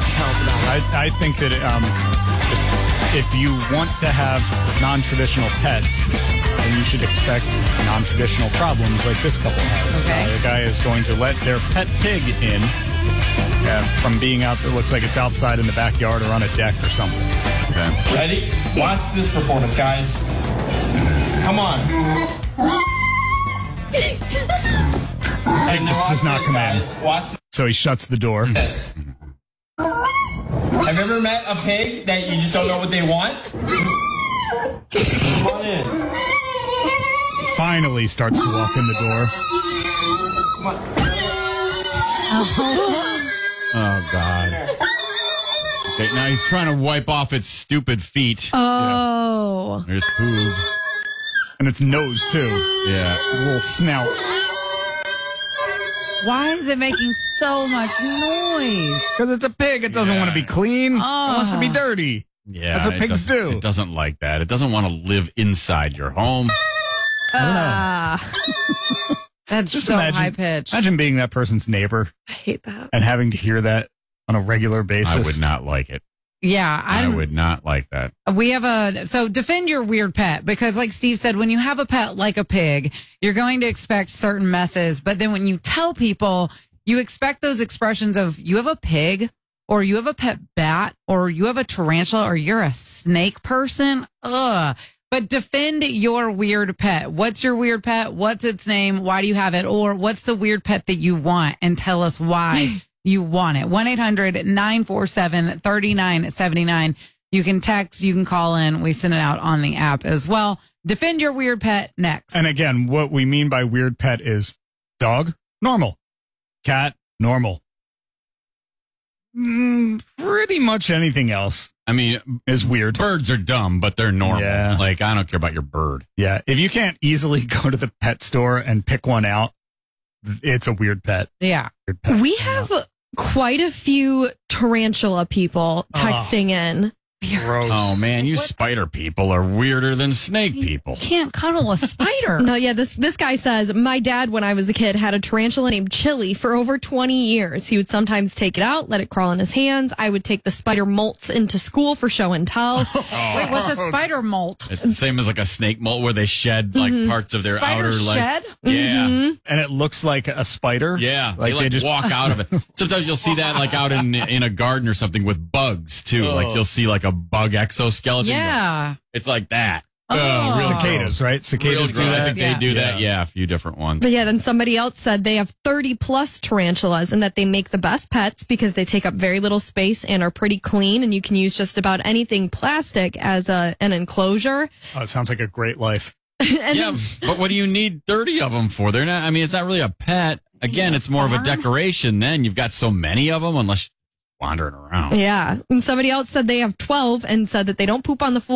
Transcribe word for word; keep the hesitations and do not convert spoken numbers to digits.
tell us about it. I, I think that um, just if you want to have non-traditional pets, then you should expect non-traditional problems like this couple has. Okay. Uh, the guy is going to let their pet pig in uh, from being out there. Looks like it's outside in the backyard or on a deck or something. Okay. Ready? Watch this performance, guys. Come on. Pig just does not come in. Watch So he shuts the door. this. Have you ever met a pig that you just don't know what they want? Come on in. Finally starts to walk in the door. Come on. Oh, God. Okay, now he's trying to wipe off its stupid feet. Oh. There's hooves. And its nose, too. Yeah. A little snout. Why is it making so much noise? Because it's a pig. It doesn't Yeah. want to be clean. It wants to be Oh. dirty. Yeah. That's what it pigs doesn't- do. It doesn't like that. It doesn't want to live inside your home. Ah. That's Just so imagine, high pitched. Imagine being that person's neighbor I hate that. and having to hear that on a regular basis. I would not like it. Yeah, I I'm, would not like that. we have a, so defend your weird pet because like Steve said, when you have a pet like a pig, you're going to expect certain messes. But then when you tell people, you expect those expressions of you have a pig or you have a pet bat or you have a tarantula or you're a snake person. Ugh. But defend your weird pet. What's your weird pet? What's its name? Why do you have it? Or what's the weird pet that you want? And tell us why you want it. one eight hundred nine four seven three nine seven nine. You can text, you can call in. We send it out on the app as well. Defend your weird pet next. And again, what we mean by weird pet is dog, normal. Cat, normal. Mm, pretty much anything else I mean, is weird. birds are dumb, but they're normal. Yeah. Like, I don't care about your bird. Yeah. If you can't easily go to the pet store and pick one out, it's a weird pet. Yeah. Weird pet. We have quite a few tarantula people texting in. Gross. Oh, man, you What? spider people are weirder than snake people. You can't cuddle a spider. No, yeah, this this guy says, my dad, when I was a kid, had a tarantula named Chili for over twenty years. He would sometimes take it out, let it crawl in his hands. I would take the spider molts into school for show and tell. Wait, what's a spider molt? It's the same as like a snake molt where they shed like parts of their Spiders outer like shed? Yeah. And it looks like a spider. Yeah, Like they like just walk out of it. Sometimes you'll see that like out in in a garden or something with bugs too. Oh. Like you'll see like a bug exoskeleton. Yeah. It's like that. Oh. Ugh, real cicadas, gross. right? Real Cicadas do gross. I that. think Yeah. they do that. Yeah. Yeah, a few different ones. But yeah, then somebody else said they have thirty plus tarantulas and that they make the best pets because they take up very little space and are pretty clean. And you can use just about anything plastic as a, an enclosure. Oh, it sounds like a great life. And Yeah, but what do you need thirty of them for? They're not. I mean, it's not really a pet. Again, it's more of a farm? decoration. Then you've got so many of them, unless you're wandering around. yeah. And somebody else said they have twelve and said that they don't poop on the floor.